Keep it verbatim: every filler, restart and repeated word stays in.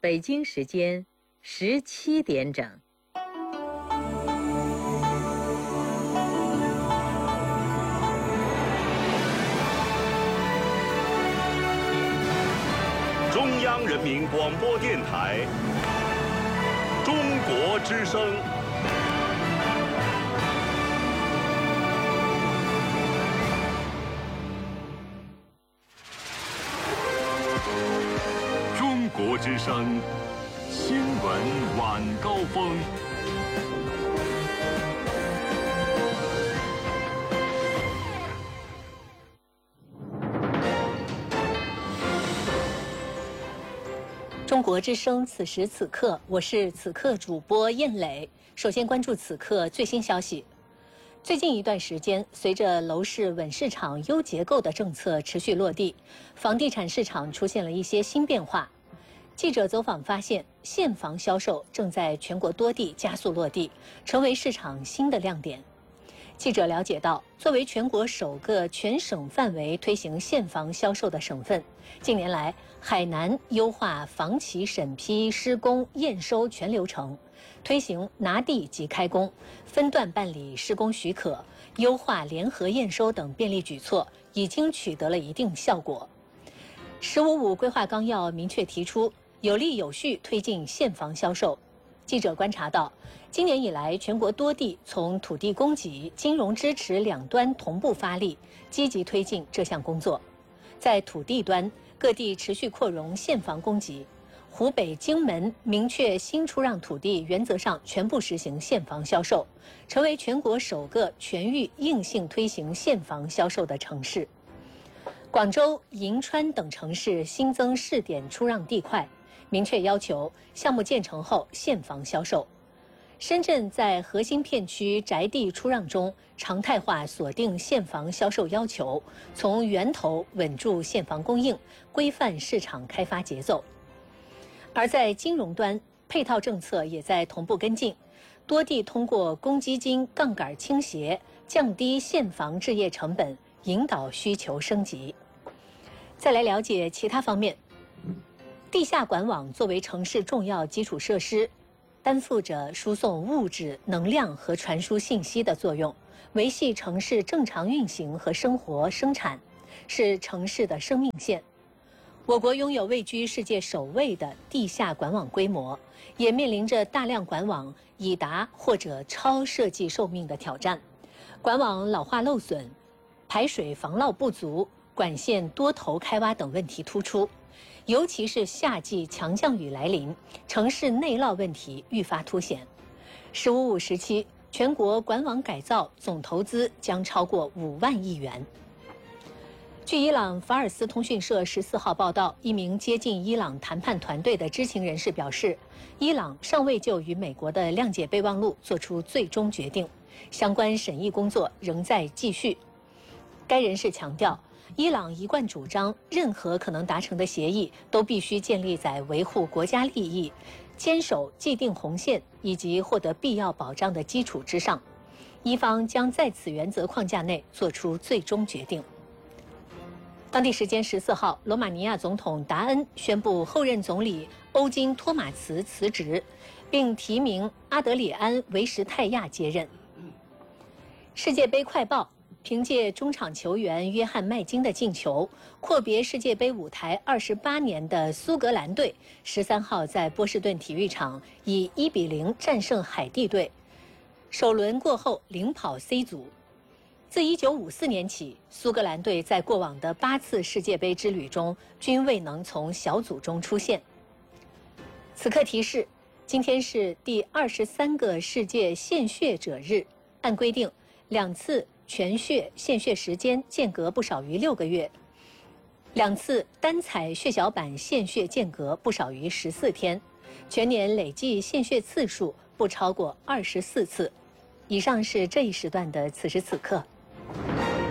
北京时间十七点整。 中央人民广播电台《中国之声》。中国之声新闻晚高峰。 中国之声，此时此刻，我是此刻主播燕磊。首先关注此刻最新消息。最近一段时间，随着楼市稳市场、优结构的政策持续落地，房地产市场出现了一些新变化。记者走访发现，现房销售正在全国多地加速落地，成为市场新的亮点。记者了解到，作为全国首个全省范围推行现房销售的省份，近年来海南优化房企审批、施工、验收全流程，推行拿地即开工、分段办理施工许可、优化联合验收等便利举措，已经取得了一定效果。“十五五”规划纲要明确提出，有力有序推进现房销售。记者观察到，今年以来，全国多地从土地供给、金融支持两端同步发力，积极推进这项工作。在土地端，各地持续扩容现房供给。湖北荆门明确新出让土地原则上全部实行现房销售，成为全国首个全域硬性推行现房销售的城市。广州、银川等城市新增试点出让地块，明确要求项目建成后现房销售。深圳在核心片区宅地出让中常态化锁定现房销售要求，从源头稳住现房供应，规范市场开发节奏。而在金融端，配套政策也在同步跟进，多地通过公积金杠杆倾斜，降低现房置业成本，引导需求升级。再来了解其他方面。地下管网作为城市重要基础设施，担负着输送物质、能量和传输信息的作用，维系城市正常运行和生活生产，是城市的生命线。我国拥有位居世界首位的地下管网规模，也面临着大量管网已达或者超设计寿命的挑战。管网老化漏损、排水防涝不足、管线多头开挖等问题突出。尤其是夏季强降雨来临，城市内涝问题愈发凸显。十五五时期，全国管网改造总投资将超过五万亿元。据伊朗法尔斯通讯社十四号报道，一名接近伊朗谈判团队的知情人士表示，伊朗尚未就与美国的谅解备忘录做出最终决定，相关审议工作仍在继续。该人士强调，伊朗一贯主张，任何可能达成的协议都必须建立在维护国家利益、坚守既定红线以及获得必要保障的基础之上。伊方将在此原则框架内做出最终决定。当地时间十四号，罗马尼亚总统达恩宣布后任总理欧金托马茨辞职，并提名阿德里安·维什泰亚接任。世界杯快报。凭借中场球员约翰麦金的进球，阔别世界杯舞台二十八年的苏格兰队，十三号在波士顿体育场以一比零战胜海地队，首轮过后领跑 C 组。自一九五四年起，苏格兰队在过往的八次世界杯之旅中均未能从小组中出线。此刻提示，今天是第二十三个世界献血者日，按规定，两次全血献血时间间隔不少于六个月，两次单采血小板献血间隔不少于十四天，全年累计献血次数不超过二十四次。以上是这一时段的此时此刻。